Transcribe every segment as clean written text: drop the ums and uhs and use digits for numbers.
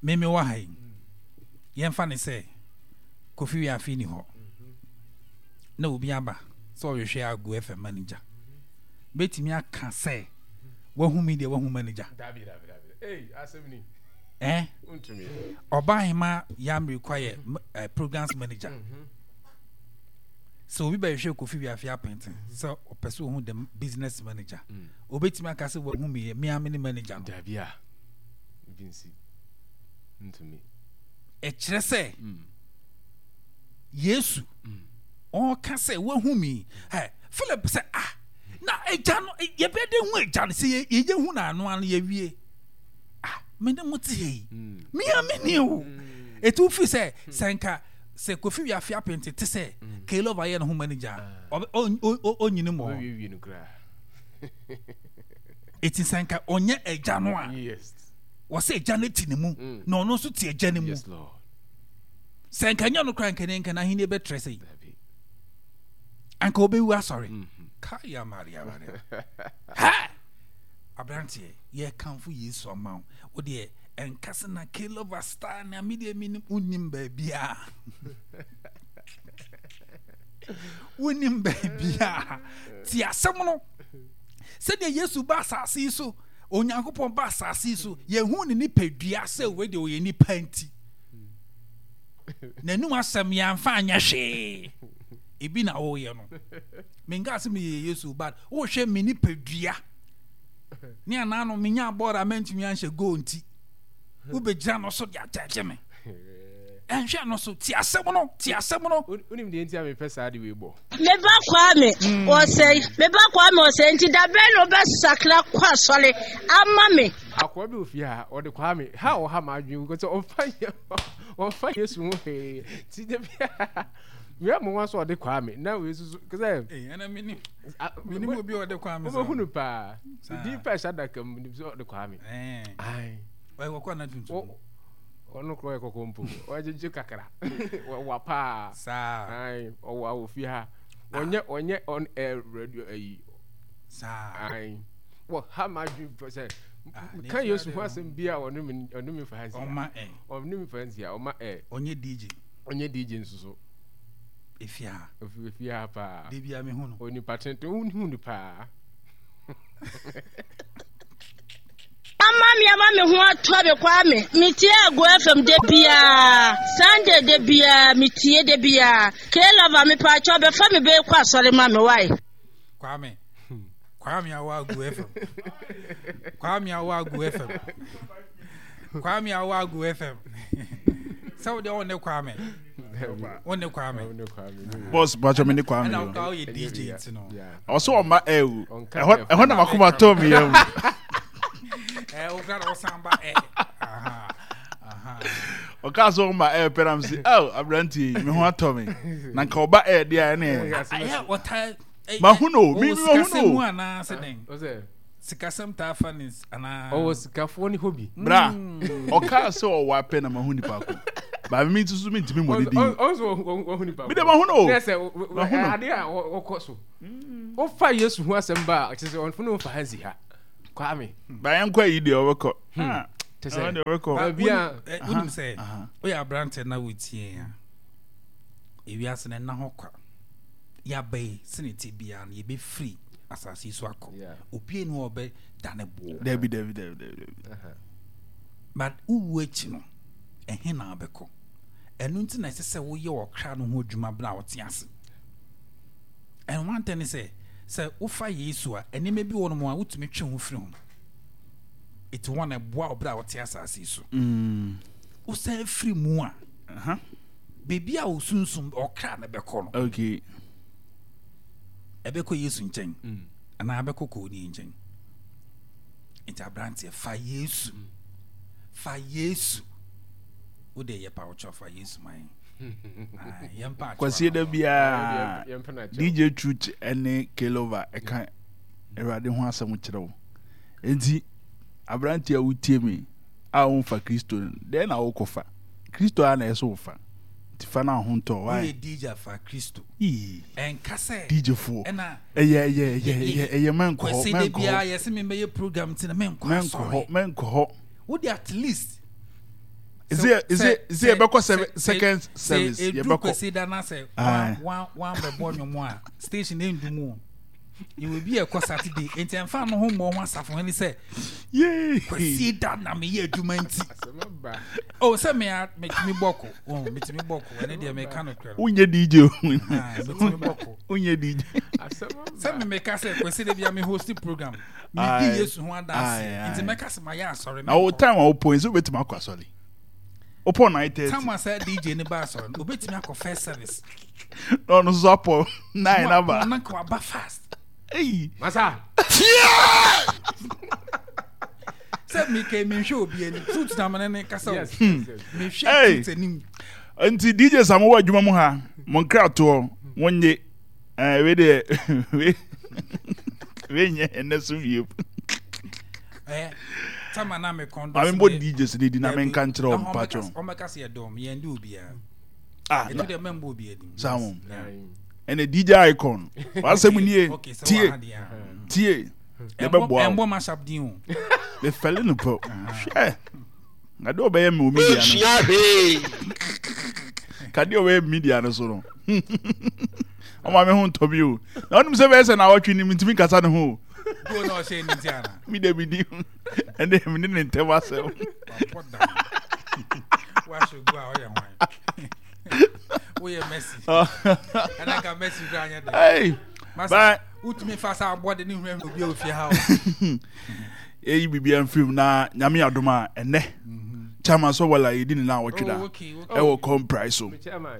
Meme wa hai. Yemfa ne say Kofi we afi ni ho. Na obi aba. So we hwe Agu FM manager. Betimi aka say wahu media wahu manager. Dabi. Hey, asemi. Untumi. Oba hima yam require programs manager. So we be hwe Kofi we afi appointing. So person who the business manager. Obetimi aka say wahu me amini manager. Dabi a. Vinci. Untumi. Ekire say Yesu on ka say wahu me. Hey, Philip say na eja no ye be de hu eja no say ye hu na anu anu ye wie me de muti yi me ameni o etu fi say senka say Kofi wi afia pente te say Kelo ba ye no hu manager onyini mo wi no kra eti senka onye eja no a yes wo say eja no ti ne mu na ono so ti eja ne mu yes lord senka nya no kra nka na hini be trese anka obe wu sorry Kaya Maria. Ha! Abrantie, ye kanfu Yesu amount. O de enkase na Kelo Vasta na media minim unim babia. Unim babia. Ti asem no. Se de Yesu ba asase so, Onyankopon ba asase so, ye hu ne nipadua se we de o ye nipanti. Na num asem ya mfa anya hwe. Ebi na wo ye no. Menga se me Yesu bad wo hwe me ni padua ni ana no menya abora mentimi anhye go nti wo begira no so dia jaje me enhwe no so ti asem no unim de nti a me pesa de we bo me ba kwa me o sei nti da be no be sakra kwa sole ama me akwa be ofia ha o de kwa me ha o ha ma adwen ko so o fa Yesu ho he ti de bia we am one so de kwame na we so cuz ana minim obi o de kwame so hunu pa di pa shada kam ni so de kwame ai we ko na tuntu ono kro e kokompo o jeje kakra wa pa sa ai o wa ofi ha onye on air radio ayi sa ai wo ha ma ju say kan Yesu ho asem bia onu mi fa hansi onu mi fa hansi o ma onye DJ nsuso Efia pa Debia me hunu oni patente hunu pa ama me ho ato be kwa me tie Agu FM de bia Sunday de bia tie de bia Kelo me pa cho be fa me be kwa sore ma me wai Kwame awa Agu FM Kwame awa Agu FM so de on Kwame boss bacho me ni Kwame na o ye DJ ti no also o ma ewu ehon na makoma to me ewu o gra o samba o ka so ma peram si abranti me ho ato me na nka oba dia na wata ma huno mi huno ana se den o se sikasem ta fanis ana o sikafo ni hobi bra o ka so o wa pe na ma huni pa ko ba mi tusu mi ntimi mo didi o huni pa mi de ma huno yes ade a o koso o fa Yesu hu asem ba a chese on funu fa hansi ha Kwame ba yan kwa yi de o weko tese de weko bia unim say o ya brante na wutie ya ewiase na na hokwa ya bay seneti bia na ye be free asasi so akọ obi enu obe dane bo David but uwu echi no ehe na abekọ enu nti na sese wo ye okra no ho adwuma bla wote ase and one thing is say wo fa Yesu a eneme bi wono mo a wotumi twe ho firi ho it one eboa obra wote asasi so wo say free mu a baby a osunsum okra na bekọ no okay ebeko Yesu nchen ana abeko ko ni nchen enti abrante fa Yesu wo de ye pa wo chofa Yesu man yempa kwasi da bia DJ Truth ene Kelova eka erade ho asem kirewo enti abrante a wutie me a won fa Kristo de na wo kofa Kristo ana eso fa tifana ho nto why DJ fa Kristo en kase DJ fo ena eye menko kwasi da bia yesi me program tina menko ho wo de at least Is it because second service? You beko say that na say one be born your mo station in Dumo. You will be a course Saturday. And then find no home more once after when he say, yay, see that na me here do menti. Oh, say me make me boko. Oh, make me boko. And then make canoe. Unye DJ. Make me boko. Unye DJ. Say me make us say, consider be a me hosting program. Me di yes who want dance. It's make us my ya sorry. Now time I point so wait my sorry. Upon night. Someone said DJ ne ba sorry. Obeti me akọ first service. No no so 9 number. Na ko ba fast. Hey, Masa. Say me ke me show be any suit na man kasa. Yes. Me show suit enim. Anti DJ Samuel adwuma mu ha. Mon krato wonye we de we nye enesu wie. Tama na me kondo. I mean both DJs dey na men kan kire o patron. O meka se dom ye ndi obi a. E to de member obi edim. Samu. And a DJ icon. What's the money? Tie. Embo mashup din. They fell in the pot. Share. I do obey me media. Can you obey media no so? I'm a home to you. Now them say say na watch him to me kasa no ho. Go no say Indiana. Me dey be dim. And they me didn't tell myself. Why should go out here? We are messy. And I got messy down there. Hey, but who me fast our body new room will be of your house. You be and film na nyame adoma ene. Chama so wala you didn't know what you da. Okay. I will come price so. Chairman.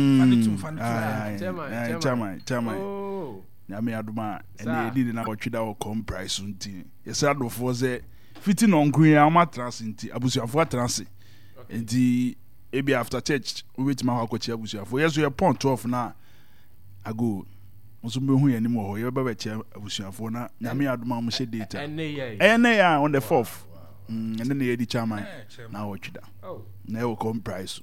Chairman. Oh. Nyame adoma ene didn't know what you da will come price unti. Yes I do for say fitting on green ama transinti abusuafo transi. Enti ebi after church we wait my kwachi abusuafo. Yes we pon 12 na ago. Musu be hu yanim ho ye be che abusuafo na nyame adoma mo she data. Ene ya on the 4th. And then the Eddie Chairman now what you da. Oh. Now come price.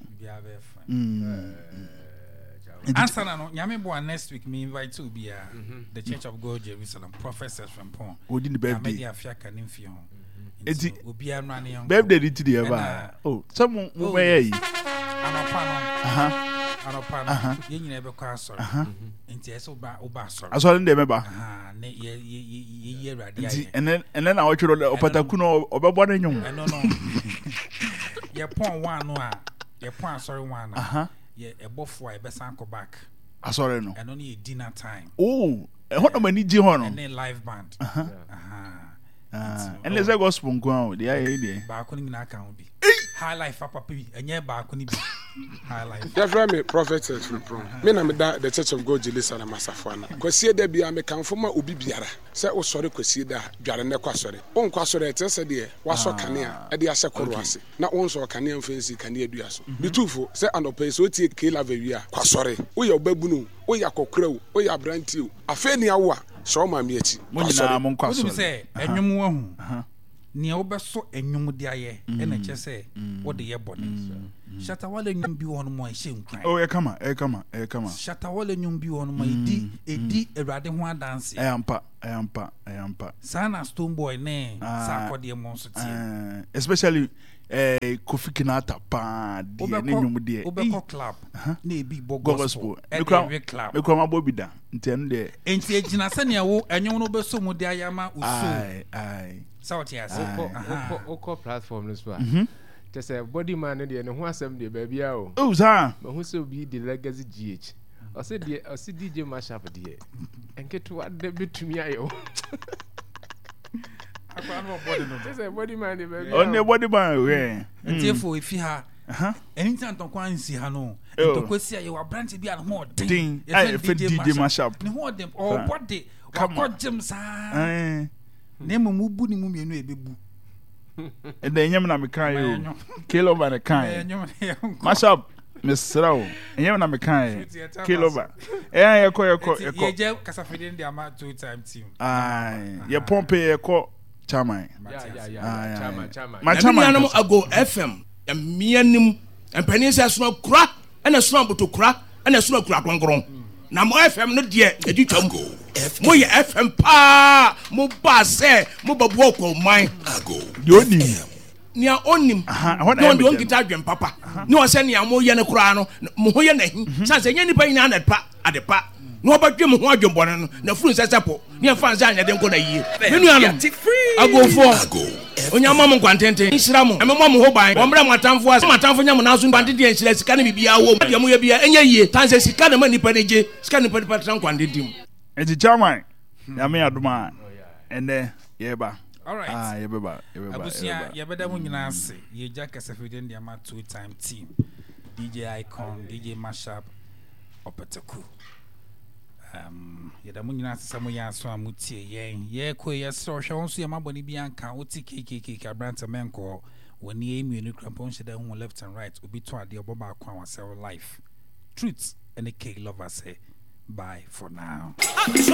Answer no nyame bo next week me invite to be the Church of God Jerusalem professors from Pon. We did the birthday. Media Africa nimfi ho. Eti obi anrane yon. Birthday did the ever. Oh, some way yi. Anopano. Ye nyina be kwa sorry. Enti eso ba sorry. Asori ndem eba. Ne ye radi aye. And then I watch you opataku no obebo na nyum. No. Ye pon one no a. Ye pon sorry one. Ye ebofo a be sanko back. Asori no. And only dinner time. Oh, e ho no mani ji ho no. And then live band. And there's a gospel nko dey aye dey. Ba ko ni na kan obi. High life papa bi enye ba ko ni bi. High life. That's why me prophetess from Prom. Me na me da the Church of God Jerusalem Masafana. Kwesi da bia me kan foma obi biara. Se o sori kwesi da dware ne kwa sori. On kwa sori etese de waso kanea e de ase koro ase. Na on so kanea mfensi kanea dua so. Bitufo se anope so tie ke lava wia kwa sori. Wo ye obabunu, wo ye akokra wo, wo ye abranti wo. Afa ni awo a so ma mi achi. Mo nyina mo kwa sori. Wo se enwum wa hu. Ni obeso enwum de aye e na che se wo de ye bone. Shata wale nyum bi won mo ehye nkwan. Oh, e kama. Shata wale nyum bi won mo edi Ewrade ho adanse. Ayampa. Sana Stone Boy ne sa akode mo so tie. Especially Kofi Kinata pa de ne nyum de. Obeko club na ebi bo gospel. Every club. Me kwa mabobi da. Ntien de. Enti ejina se ne wo enwum no beso mu de ayama uso. Ai. Sauti ase. Oko platform no so. Just a body man and the one assembly baby. Oh, sir. But who so be the legacy GH? I said, DJ Mashup, dear, and get to what they bit to me. I just a body man, baby. Only body man, and therefore, if you have anytime to see Hano, to question you are branching be at more thing. I DJ Mashup. No, them or what they come on, James. Name Mubu ni Mumi and Baby. And then you na me kan yo kill over the kind mash up Miss Rao and you na me kan kill over you je kasafide ndi ama 2-time team you pompe you call chairman my chairman ago FM mianim empani se so kura na so aboto kura na so kura kronkron na mo FM no de editwam mo ye FM pa mo ba se mo babu ko man yoni nia onim no de on kita adwen papa ne o se nia mo ye ne kura no mo ho ye na hi san se nya nipa nyina na pa adepa no obadwe mo ho adwen bone no na furu sesepo ne fa nza anya de nko na yie menu ano agofo onyama mo kwantenten nhira mo amemo mo ho ban wo mra matamfo nya mo na so kwantenten nhira sika ne bibia wo de mo ye bia enya yie tan se sika na ma nipa ne je sika nipa tran kwantenten enti chairman ya me adoma ene yeba. All right. Yebeba. Abusia yebeda mu nyina ase. Ye Jack Asafiden dia ma two-time team. DJ Icon, DJ Mashup, Opetaku. Yeda mu nyina ase samo ya so amutie yen. Ye ko ye so hwe so ye maboni bi anka oti kk Abranta menko woni emienu krampon sheda hu left and right obi to ade oboba akwa wasel life. Truth and the K lover say bye for now.